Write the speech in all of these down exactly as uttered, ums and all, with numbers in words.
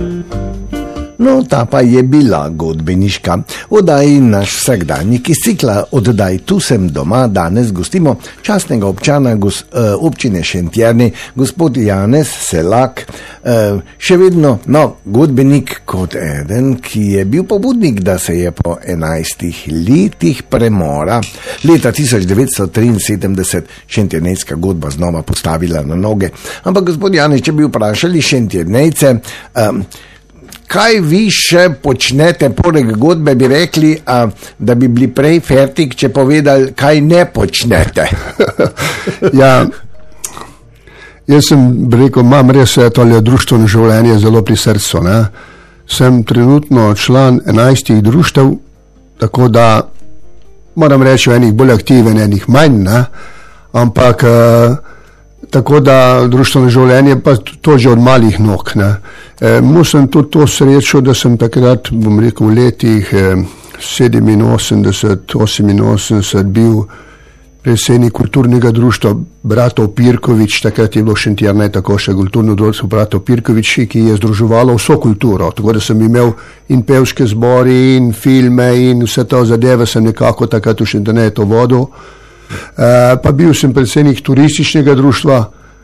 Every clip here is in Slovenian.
No, ta pa je bila godbeniška. Oddaji naš vsakdanjik iz cikla Oddaj tu sem doma. Danes gostimo častnega občana gos, uh, občine Šentjernej, gospod Janez Selak, uh, še vedno no, godbenik kot eden, ki je bil pobudnik, da se je po enajstih letih premora leta tisoč devetsto triinsedemdeset šentjernejska godba znova postavila na noge. Ampak gospod Janez, če bi vprašali Šentjernejce, um, kaj vi še počnete poleg godbe, bi rekli, a, da bi bili prej fertik, če povedali, kaj ne počnete? Ja, jaz sem rekel, imam res tole društveno življenje zelo pri srcu. Ne? Sem trenutno član enajstih društev, tako da moram reči, enih bolj aktiven, enih manj, ne? Ampak tako da društveno življenje pa to že od malih nog. Ne. E, Musem tudi to srečo, da sem takrat, bom rekel, v letih eh, sedeminosemdeset, oseminosemdeset bil predsednik kulturnega društva bratov Pirkovič, takrat je bilo Šentjernej tako še kulturno društvo bratov Pirkovič, ki je združevalo vso kulturo, tako da sem imel in pevske zbori, in filme, in vse to zadeve sem nekako takrat v Šentjernej to vodil. Uh, pa bil sem predsednik turističnega društva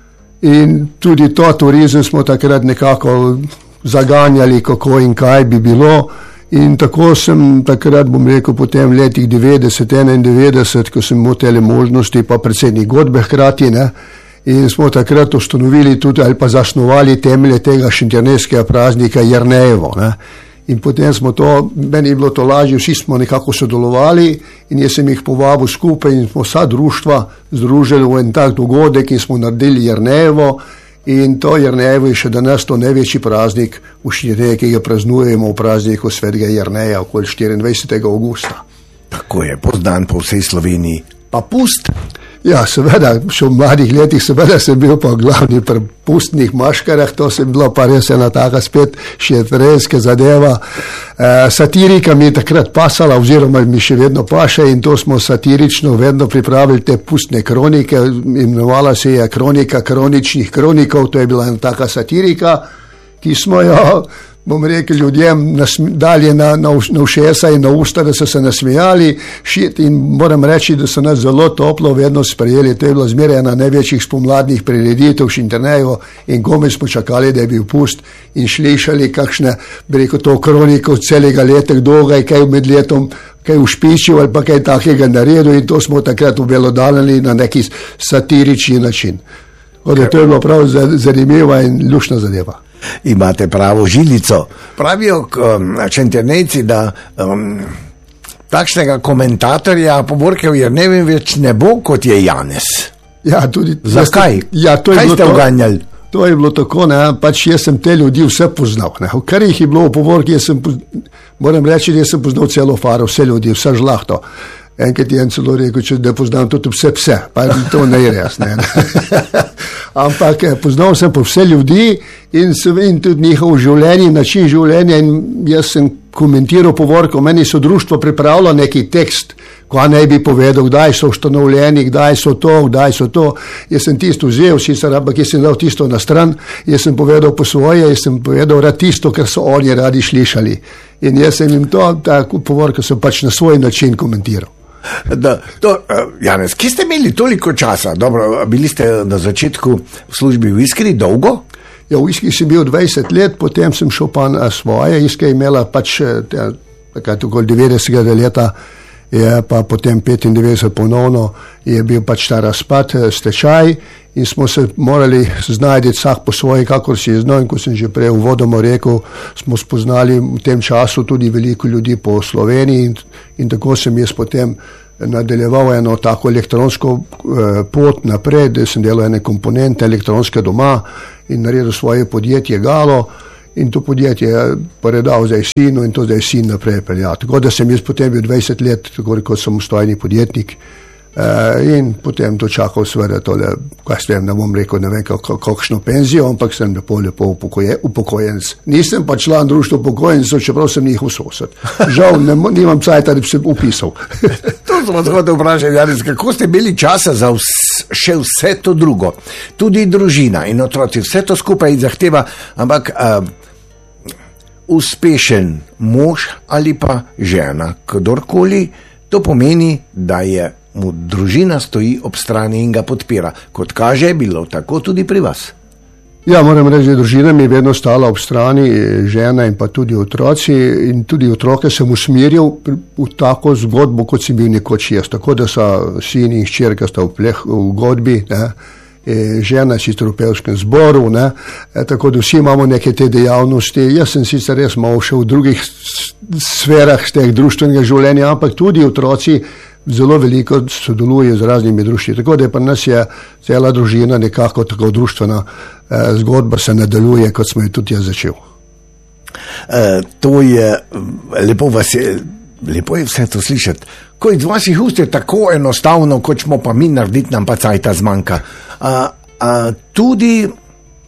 in tudi to turizem smo takrat nekako zaganjali, kako in kaj bi bilo, in tako sem takrat, bom rekel, potem v letih devetdeset, enaindevetdeset, ko sem imel tele možnosti, pa predsednik godbe hkrati, ne, in smo takrat ustanovili tudi ali pa zasnovali temelje tega šentjernejskega praznika Jernejevo, ne. In potem smo to, meni je bilo to lažje, vsi smo nekako sodelovali in jaz sem jih povabil skupaj in smo vsa društva združili v en tak dogodek in smo naredili Jernejevo, in to Jernejevo je še danes to največji praznik v Šentjerneji, ki ga praznujemo v prazniku svetega Jerneja okoli štiriindvajsetega avgusta. Tako je, poznan po vsej Sloveniji. Pa pust? Ja, seveda, še v mladih letih seveda sem bil pa glavni pri pustnih maškarah, to sem bilo pa res ena taka spet šentjernejska zadeva. E, satirika mi je takrat pasala, oziroma mi še vedno paše, in to smo satirično vedno pripravili te pustne kronike, imenovala se je Kronika kroničnih kronikov, to je bila ena taka satirika, ki smo jo, bom rekel, ljudem dali na, na, na ušesa in na usta, da so se nasmejali, šit, in moram reči, da so nas zelo toplo vedno sprejeli. To je bilo zmeraj ena največjih spomladnih prireditev v Šentjerneju in komaj smo čakali, da je bil pust in slišali kakšne, bi rekel, to kroniko celega leta, kdo ga je kaj med letom kaj ušpičil ali pa kaj takega naredil, in to smo takrat obelodalili na neki satirični način. Od to je bilo prav zanimiva in lušna zadeva. Imate pravo žilico. Pravijo um, Šentjernejci, da um, takšnega komentatorja povorke v Jerneju več ne bo, kot je Janez. Ja, tudi. Zakaj? Ja, to je Kaj ste uganjali? To je bilo tako, ne, pač jaz sem te ljudi vse poznal, ne, kar jih je bilo v povorki, jaz sem, moram reči, da jaz sem poznal celo faro, vse ljudi, vse žlahto. Enkrat je en celo rekel, če da poznam tudi vse pse, pa to ne je res, ne. Ampak poznal sem pa vse ljudi in sem in tudi njihov življenje, način življenja, in jaz sem komentiral povorko, meni so društvo pripravilo neki tekst, ko naj bi povedal, kdaj so ustanovljeni, kdaj so to, kdaj so to. Jaz sem tisto vzel, sicer, ampak jaz sem dal tisto na stran, jaz sem povedal po svoje, jaz sem povedal rad tisto, kar so oni radi slišali. In jaz sem jim to, tako povorko sem pač na svoj način komentiral. Da, to, Janez, kje ste imeli toliko časa? Dobro, bili ste na začetku v službi v Iskri dolgo? Ja, v Iskri sem bil dvajset let, potem sem šel pa na svoje. Iskra je imela pač takrat okoli devetdesetega leta, je pa potem petindevetdeset ponovno je bil pač ta razpad, stečaj, in smo se morali znajti vsak po svoje, kakor si je znal, in ko sem že prej uvodoma rekel, smo spoznali v tem času tudi veliko ljudi po Sloveniji, in, in tako sem jaz potem nadaljeval eno tako elektronsko eh, pot naprej, da sem delal ene komponente elektronske doma in naredil svoje podjetje Galo, in to podjetje je predal zdaj sinu in to zdaj sin naprej peljal. Tako da sem jaz potem bil dvajset let, tako kot samostojni podjetnik, uh, in potem dočakal seveda tole, kaj svem, ne bom rekel, ne vem kakšno penzijo, ampak sem lepo, lepo upokoje, upokojenc. Nisem pa član društva upokojencev, čeprav sem njihov sosed. Žal, ne, nimam cajta, da bi se upisal. To smo tako vprašali, Janez, kako ste imeli časa za vse, še vse to drugo? Tudi družina in otroci, vse to skupaj zahteva, ampak uh, uspešen mož ali pa žena, kdorkoli, to pomeni, da je mu družina stoji ob strani in ga podpira. Kot kaže, je bilo tako tudi pri vas. Ja, moram reči, da družina mi je vedno stala ob strani, žena in pa tudi otroci, in tudi otroke sem usmeril v tako zgodbo, kot sem bil nekoč jaz. Tako da so sin in hčerka sta v, pleh, v godbi, ne, žena si v terapevtskem zboru, ne, tako da vsi imamo neke te dejavnosti. Jaz sem sicer res malo še v drugih sferah teh društvenega življenja, ampak tudi otroci zelo veliko sodeluje z raznimi društvi. Tako da pa nas je cela družina nekako tako društvena eh, zgodba se nadaljuje, kot smo jo tudi jaz začel. E, to je, lepo vas je, lepo je vse to slišati. Ko iz vaših ust je tako enostavno, kot smo pa mi narediti, nam pa cajta zmanjka. A, a tudi e,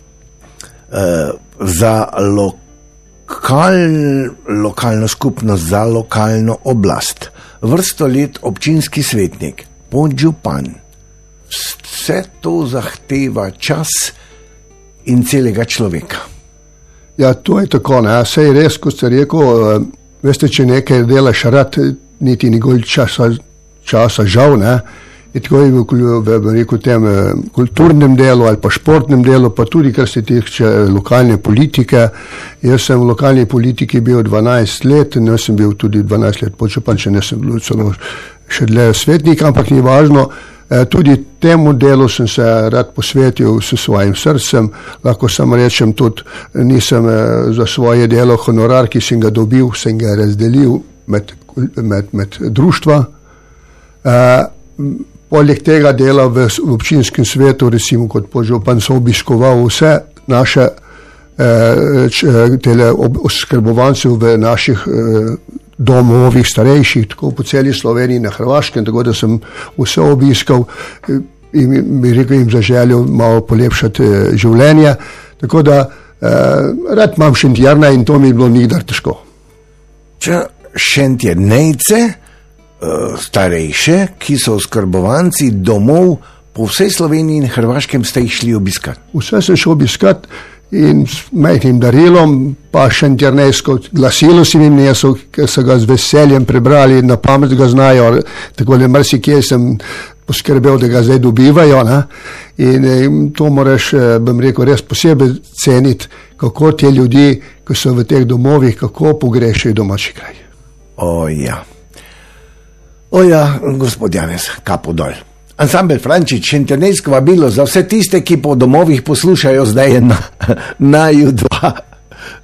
za lokal, lokalno skupnost, za lokalno oblast, vrsto let občinski svetnik, podžupan, vse to zahteva čas in celega človeka. Ja, to je tako, ne, vse je res, kot ste rekel, veste, če nekaj delaš rad, niti nikoli časa, časa žal, ne, je tako je v, v, v rekel, tem kulturnem delu ali pa športnem delu, pa tudi kar se tiče lokalne politike. Jaz sem v lokalni politiki bil dvanajst let, ne sem bil tudi dvanajst let podžupan, če ne sem bil celo še dlje svetnik, ampak ni važno. Tudi temu delu sem se rad posvetil s svojim srcem, lahko samo rečem tudi, nisem za svoje delo honorar, ki sem ga dobil, sem ga razdelil med, med, med društva. Poleg tega dela v občinskem svetu, recimo kot podžupan, sem obiskoval vse naše tele oskrbovancev v naših domovih starejših, tako po celi Sloveniji, na Hrvaškem, tako da sem vse obiskal in bi rekel jim zaželil malo polepšati življenje. Tako da eh, rad imam Šentjerna in to mi je bilo nikdar težko. Če Šentjernejce, starejše, ki so oskrbovanci domov po vsej Sloveniji in Hrvaškem, ste jih šli obiskati? Vse sem šel obiskati in s majhnim darilom, pa Šentjernejsko glasilo si jim nesel, ker so ga z veseljem prebrali, na pamet ga znajo, tako da marsikje sem poskrbel, da ga zdaj dobivajo, ne? In, in to moraš, bom rekel, res posebej ceniti, kako te ljudi, ki so v teh domovih, kako pogrešajo domači kraj. O ja. O ja, gospod Janez, kapo dol. Ansambel Frančič, Šentjernejsko vabilo za vse tiste, ki po domovih poslušajo zdaj na, na ju dva.